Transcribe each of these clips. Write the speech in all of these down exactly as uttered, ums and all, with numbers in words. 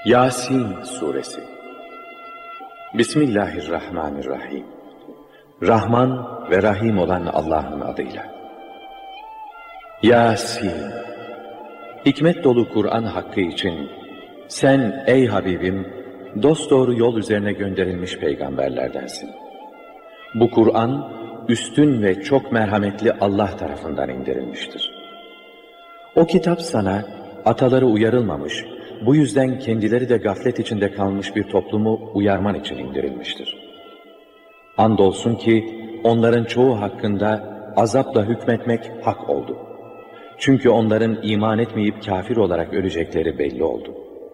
Yasin Suresi. Bismillahirrahmanirrahim. Rahman ve Rahim olan Allah'ın adıyla. Yasin. Hikmet dolu Kur'an hakkı için sen ey Habibim dosdoğru yol üzerine gönderilmiş peygamberlerdensin. Bu Kur'an üstün ve çok merhametli Allah tarafından indirilmiştir. O kitap sana ataları uyarılmamış, bu yüzden kendileri de gaflet içinde kalmış bir toplumu uyarman için indirilmiştir. Andolsun ki onların çoğu hakkında azapla hükmetmek hak oldu. Çünkü onların iman etmeyip kafir olarak ölecekleri belli oldu.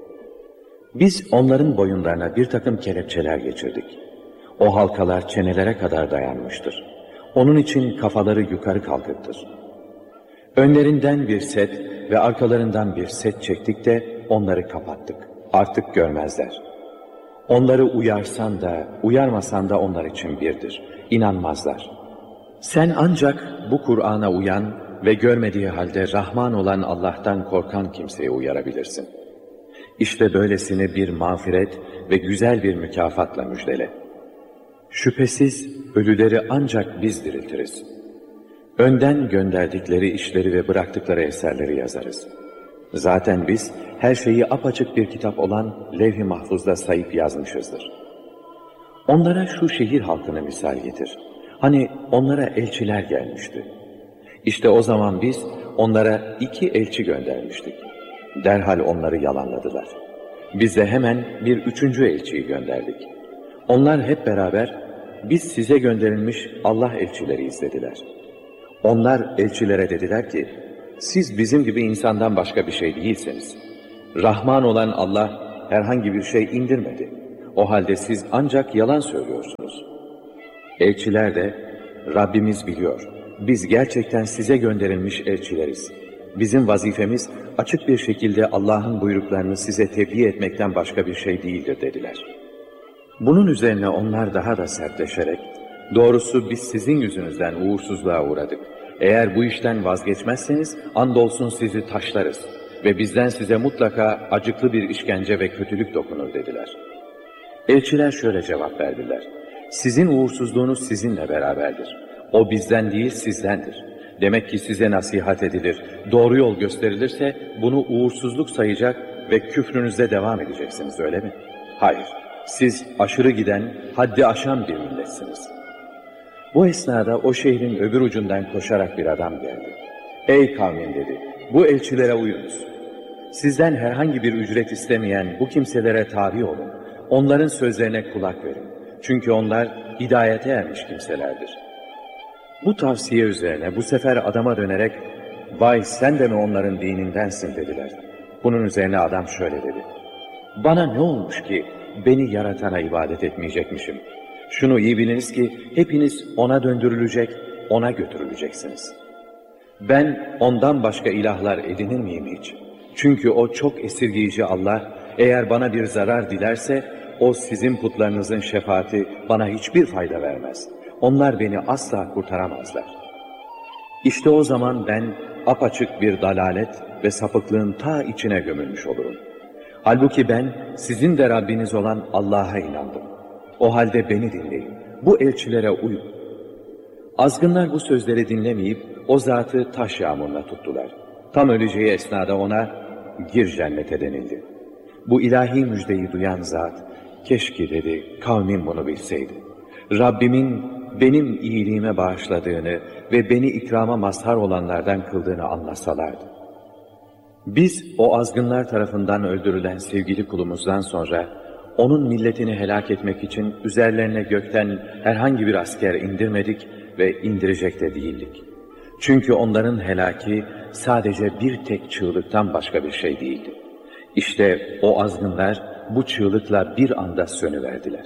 Biz onların boyunlarına bir takım kelepçeler geçirdik. O halkalar çenelere kadar dayanmıştır. Onun için kafaları yukarı kalkıktır. Önlerinden bir set ve arkalarından bir set çektik de onları kapattık. Artık görmezler. Onları uyarsan da, uyarmasan da onlar için birdir. İnanmazlar. Sen ancak bu Kur'an'a uyan ve görmediği halde Rahman olan Allah'tan korkan kimseyi uyarabilirsin. İşte böylesini bir mağfiret ve güzel bir mükafatla müjdele. Şüphesiz ölüleri ancak biz diriltiriz. Önden gönderdikleri işleri ve bıraktıkları eserleri yazarız. Zaten biz her şeyi apaçık bir kitap olan Levh-i Mahfuz'da sayıp yazmışızdır. Onlara şu şehir halkını misal getir. Hani onlara elçiler gelmişti. İşte o zaman biz onlara iki elçi göndermiştik. Derhal onları yalanladılar. Biz de hemen bir üçüncü elçiyi gönderdik. Onlar hep beraber biz size gönderilmiş Allah elçileriyiz dediler. Onlar elçilere dediler ki, siz bizim gibi insandan başka bir şey değilseniz, Rahman olan Allah herhangi bir şey indirmedi. O halde siz ancak yalan söylüyorsunuz. Elçiler de, Rabbimiz biliyor, biz gerçekten size gönderilmiş elçileriz. Bizim vazifemiz açık bir şekilde Allah'ın buyruklarını size tebliğ etmekten başka bir şey değildir dediler. Bunun üzerine onlar daha da sertleşerek, doğrusu biz sizin yüzünüzden uğursuzluğa uğradık. Eğer bu işten vazgeçmezseniz andolsun sizi taşlarız ve bizden size mutlaka acıklı bir işkence ve kötülük dokunur dediler. Elçiler şöyle cevap verdiler. Sizin uğursuzluğunuz sizinle beraberdir. O bizden değil sizdendir. Demek ki size nasihat edilir, doğru yol gösterilirse bunu uğursuzluk sayacak ve küfrünüzde devam edeceksiniz öyle mi? Hayır, siz aşırı giden, haddi aşan bir milletsiniz. Bu esnada o şehrin öbür ucundan koşarak bir adam geldi. Ey kavmin dedi, bu elçilere uyunuz. Sizden herhangi bir ücret istemeyen bu kimselere tabi olun. Onların sözlerine kulak verin. Çünkü onlar hidayete ermiş kimselerdir. Bu tavsiye üzerine bu sefer adama dönerek, vay sen de mi onların dinindensin dediler. Bunun üzerine adam şöyle dedi. Bana ne olmuş ki beni yaratana ibadet etmeyecekmişim? Şunu iyi biliniz ki hepiniz ona döndürülecek, ona götürüleceksiniz. Ben ondan başka ilahlar edinir miyim hiç? Çünkü o çok esirgeyici Allah, eğer bana bir zarar dilerse, o sizin putlarınızın şefaati bana hiçbir fayda vermez. Onlar beni asla kurtaramazlar. İşte o zaman ben apaçık bir dalalet ve sapıklığın ta içine gömülmüş olurum. Halbuki ben sizin de Rabbiniz olan Allah'a inandım. O halde beni dinleyin, bu elçilere uyun. Azgınlar bu sözleri dinlemeyip o zatı taş yağmuruna tuttular. Tam öleceği esnada ona gir cennete denildi. Bu ilahi müjdeyi duyan zat, keşke dedi kavmin bunu bilseydi. Rabbimin benim iyiliğime bağışladığını ve beni ikrama mazhar olanlardan kıldığını anlasalardı. Biz o azgınlar tarafından öldürülen sevgili kulumuzdan sonra onun milletini helak etmek için üzerlerine gökten herhangi bir asker indirmedik ve indirecek de değildik. Çünkü onların helaki sadece bir tek çığlıktan başka bir şey değildi. İşte o azgınlar bu çığlıkla bir anda sönüverdiler.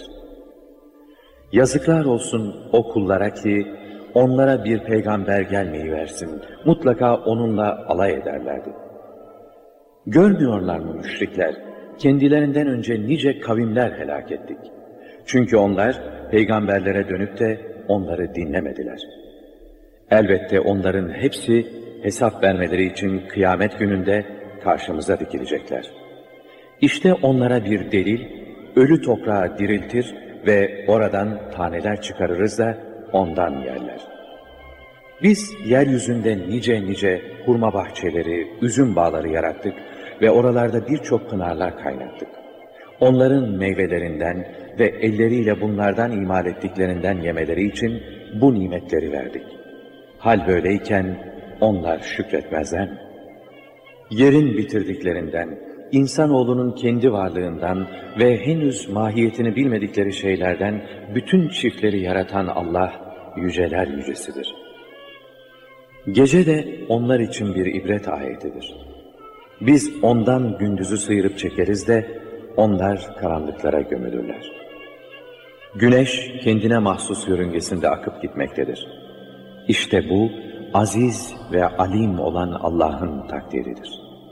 Yazıklar olsun o kullara ki onlara bir peygamber gelmeyi versin, mutlaka onunla alay ederlerdi. Görmüyorlar mı müşrikler? Kendilerinden önce nice kavimler helak ettik. Çünkü onlar peygamberlere dönüp de onları dinlemediler. Elbette onların hepsi hesap vermeleri için kıyamet gününde karşımıza dikilecekler. İşte onlara bir delil, ölü toprağı diriltir ve oradan taneler çıkarırız da ondan yerler. Biz yeryüzünde nice nice hurma bahçeleri, üzüm bağları yarattık ve oralarda birçok pınarlar kaynattık. Onların meyvelerinden ve elleriyle bunlardan imal ettiklerinden yemeleri için bu nimetleri verdik. Hal böyleyken onlar şükretmezler mi? Yerin bitirdiklerinden, insanoğlunun kendi varlığından ve henüz mahiyetini bilmedikleri şeylerden bütün çiftleri yaratan Allah yüceler yücesidir. Gece de onlar için bir ibret ayetidir. Biz ondan gündüzü sıyırıp çekeriz de onlar karanlıklara gömülürler. Güneş kendine mahsus yörüngesinde akıp gitmektedir. İşte bu aziz ve alim olan Allah'ın takdiridir.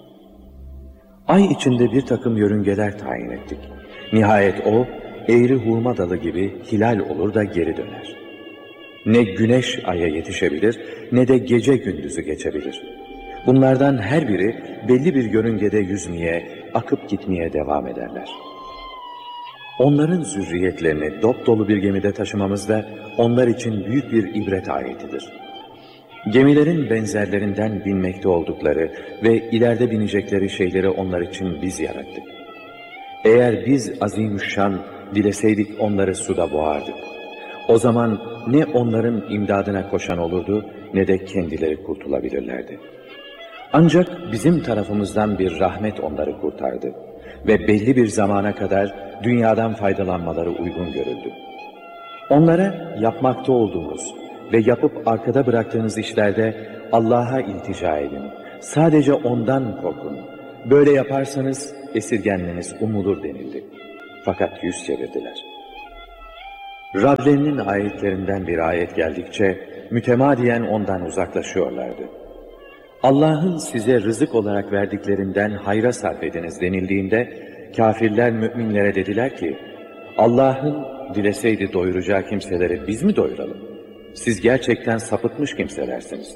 Ay içinde bir takım yörüngeler tayin ettik. Nihayet o eğri hurma dalı gibi hilal olur da geri döner. Ne güneş aya yetişebilir ne de gece gündüzü geçebilir. Bunlardan her biri belli bir yörüngede yüzmeye, akıp gitmeye devam ederler. Onların zürriyetlerini dop dolu bir gemide taşımamız da onlar için büyük bir ibret ayetidir. Gemilerin benzerlerinden binmekte oldukları ve ileride binecekleri şeyleri onlar için biz yarattık. Eğer biz azimüşşan dileseydik onları suda boğardık. O zaman ne onların imdadına koşan olurdu ne de kendileri kurtulabilirlerdi. Ancak bizim tarafımızdan bir rahmet onları kurtardı ve belli bir zamana kadar dünyadan faydalanmaları uygun görüldü. Onlara yapmakta olduğunuz ve yapıp arkada bıraktığınız işlerde Allah'a iltica edin. Sadece ondan korkun. Böyle yaparsanız esirgenmeniz umulur denildi. Fakat yüz çevirdiler. Rablerinin ayetlerinden bir ayet geldikçe mütemadiyen ondan uzaklaşıyorlardı. Allah'ın size rızık olarak verdiklerinden hayra sarf ediniz denildiğinde kafirler müminlere dediler ki Allah'ın dileseydi doyuracağı kimseleri biz mi doyuralım? Siz gerçekten sapıtmış kimselersiniz.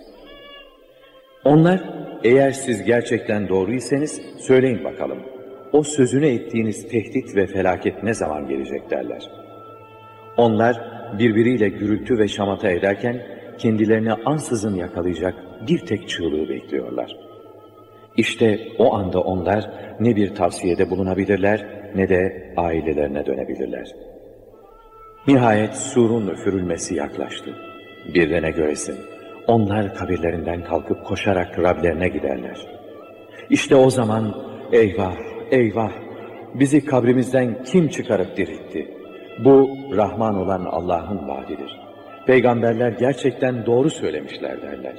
Onlar eğer siz gerçekten doğruysanız söyleyin bakalım. O sözünü ettiğiniz tehdit ve felaket ne zaman gelecek derler. Onlar birbiriyle gürültü ve şamata ederken kendilerini ansızın yakalayacak bir tek çığlığı bekliyorlar. İşte o anda onlar ne bir tavsiyede bulunabilirler ne de ailelerine dönebilirler. Nihayet surun üfürülmesi yaklaştı. Bir de ne göresin, onlar kabirlerinden kalkıp koşarak Rablerine giderler. İşte o zaman eyvah, eyvah, bizi kabrimizden kim çıkarıp diriltti? Bu Rahman olan Allah'ın vaadidir. Peygamberler gerçekten doğru söylemişler derler.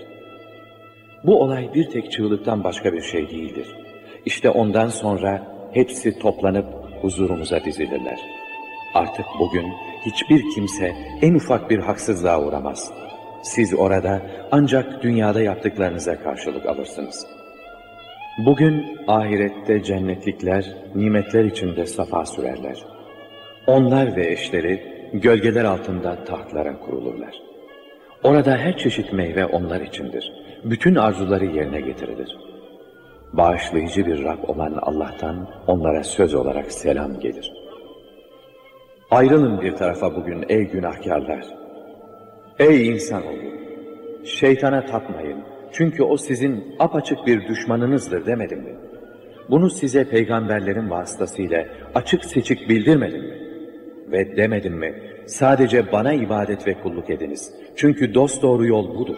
Bu olay bir tek çığlıktan başka bir şey değildir. İşte ondan sonra hepsi toplanıp huzurumuza dizilirler. Artık bugün hiçbir kimse en ufak bir haksızlığa uğramaz. Siz orada ancak dünyada yaptıklarınıza karşılık alırsınız. Bugün ahirette cennetlikler, nimetler içinde safa sürerler. Onlar ve eşleri gölgeler altında tahtlara kurulurlar. Orada her çeşit meyve onlar içindir. Bütün arzuları yerine getirilir. Bağışlayıcı bir Rab olan Allah'tan onlara söz olarak selam gelir. Ayrılın bir tarafa bugün ey günahkarlar. Ey insanoğlu! Şeytana tapmayın. Çünkü o sizin apaçık bir düşmanınızdır demedim mi? Bunu size peygamberlerin vasıtasıyla açık seçik bildirmedim mi? Ve demedim mi? Sadece bana ibadet ve kulluk ediniz. Çünkü dosdoğru yol budur.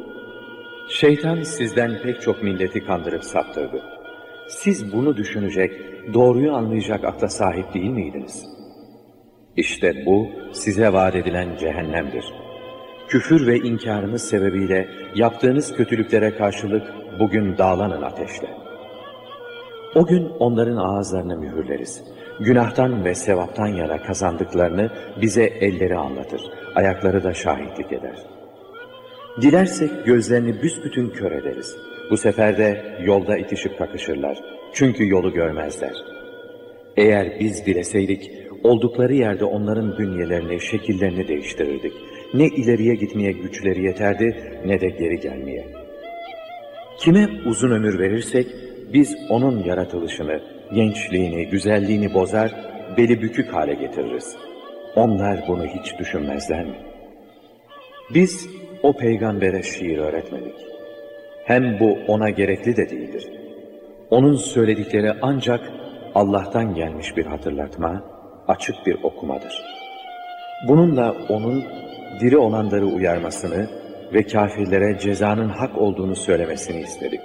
Şeytan sizden pek çok milleti kandırıp saptırdı. Siz bunu düşünecek, doğruyu anlayacak akla sahip değil miydiniz? İşte bu size vaat edilen cehennemdir. Küfür ve inkarınız sebebiyle yaptığınız kötülüklere karşılık bugün dağlanın ateşle. O gün onların ağızlarını mühürleriz. Günahtan ve sevaptan yana kazandıklarını bize elleri anlatır, ayakları da şahitlik eder. Dilersek gözlerini büsbütün kör ederiz. Bu sefer de yolda itişip kakışırlar. Çünkü yolu görmezler. Eğer biz dileseydik, oldukları yerde onların bünyelerini, şekillerini değiştirirdik. Ne ileriye gitmeye güçleri yeterdi, ne de geri gelmeye. Kime uzun ömür verirsek, biz onun yaratılışını, gençliğini, güzelliğini bozar, beli bükük hale getiririz. Onlar bunu hiç düşünmezler mi? Biz o peygambere şiir öğretmedik. Hem bu ona gerekli de değildir. Onun söyledikleri ancak Allah'tan gelmiş bir hatırlatma, açık bir okumadır. Bununla onun diri olanları uyarmasını ve kafirlere cezanın hak olduğunu söylemesini istedik.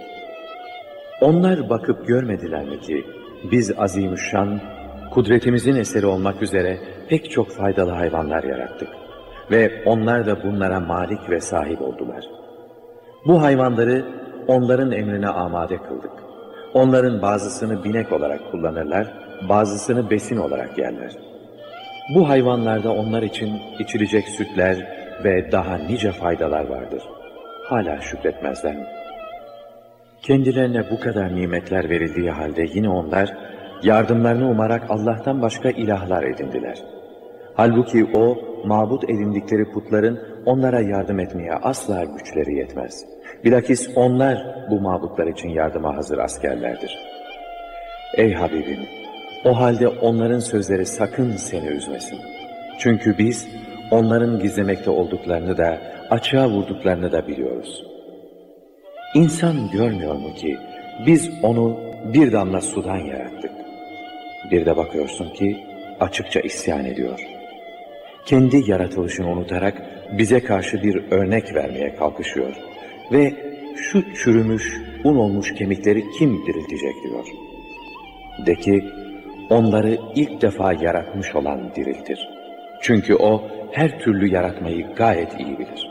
Onlar bakıp görmediler mi ki biz azimüşşan, kudretimizin eseri olmak üzere pek çok faydalı hayvanlar yarattık ve onlar da bunlara malik ve sahip oldular. Bu hayvanları onların emrine amade kıldık. Onların bazısını binek olarak kullanırlar, bazısını besin olarak yerler. Bu hayvanlarda onlar için içilecek sütler ve daha nice faydalar vardır. Hala şükretmezler mi? Kendilerine bu kadar nimetler verildiği halde yine onlar yardımlarını umarak Allah'tan başka ilahlar edindiler. Halbuki o, mabut edindikleri putların onlara yardım etmeye asla güçleri yetmez. Bilakis onlar bu mabutlar için yardıma hazır askerlerdir. Ey Habibim! O halde onların sözleri sakın seni üzmesin. Çünkü biz onların gizlemekte olduklarını da, açığa vurduklarını da biliyoruz. İnsan görmüyor mu ki biz onu bir damla sudan yarattık. Bir de bakıyorsun ki açıkça isyan ediyor. Kendi yaratılışını unutarak bize karşı bir örnek vermeye kalkışıyor. Ve şu çürümüş, un olmuş kemikleri kim diriltecek diyor. De ki, onları ilk defa yaratmış olan diriltir. Çünkü o her türlü yaratmayı gayet iyi bilir.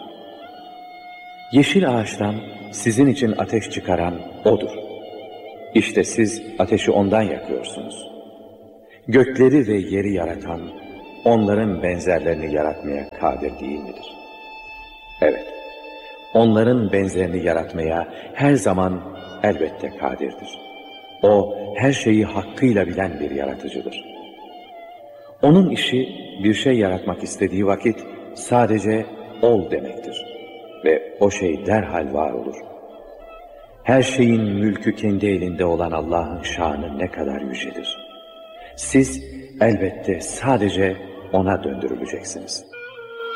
Yeşil ağaçtan sizin için ateş çıkaran O'dur. İşte siz ateşi ondan yakıyorsunuz. Gökleri ve yeri yaratan, onların benzerlerini yaratmaya kadir değil midir? Evet, onların benzerini yaratmaya her zaman elbette kadirdir. O, her şeyi hakkıyla bilen bir yaratıcıdır. Onun işi bir şey yaratmak istediği vakit sadece ol demektir. Ve o şey derhal var olur. Her şeyin mülkü kendi elinde olan Allah'ın şanı ne kadar yücedir. Siz elbette sadece O'na döndürüleceksiniz.